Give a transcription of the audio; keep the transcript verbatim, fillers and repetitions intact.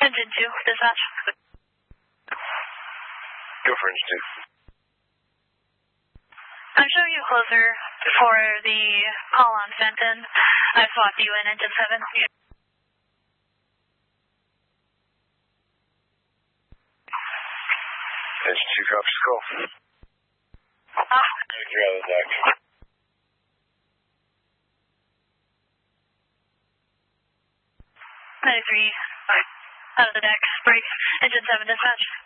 Engine two, dispatch. Go for engine two. I'm showing you closer for the call on Fenton. I swapped you in engine seven. Engine two copies call. Oh. You're out of the deck. ninety-three, out of the deck, break, engine seven dispatch.